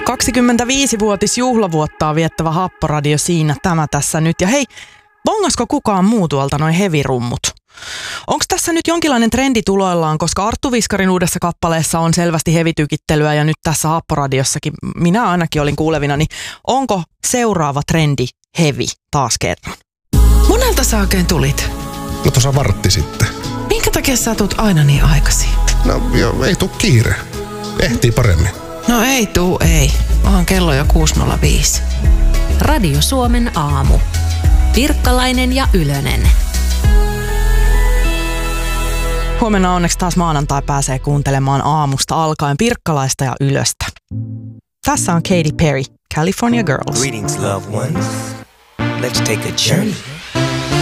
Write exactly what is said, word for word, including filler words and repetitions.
kaksikymmentäviisivuotisjuhlavuottaa viettävä Happoradio siinä tämä tässä nyt. Ja hei, bongasko kukaan muu tuolta noin hevirummut? Onko tässä nyt jonkinlainen trendi tuloillaan, koska Arttu Viskarin uudessa kappaleessa on selvästi hevitykittelyä ja nyt tässä Happoradiossakin, minä ainakin olin kuulevina, niin onko seuraava trendi hevi taas kerran? Monelta sä oikein tulit? No tuossa vartti sitten. Minkä takia sä tulet aina niin aikaisin? No joo, ei tuu kiire. Ehtii paremmin. No ei tuu, ei. Onhan kello jo kuusi nolla viisi. Radio Suomen aamu. Pirkkalainen ja Ylönen. Huomenna onneksi taas maanantai pääsee kuuntelemaan aamusta alkaen Pirkkalaista ja Ylöstä. Tässä on Katy Perry, California Girls. Greetings, loved ones. Let's take a journey.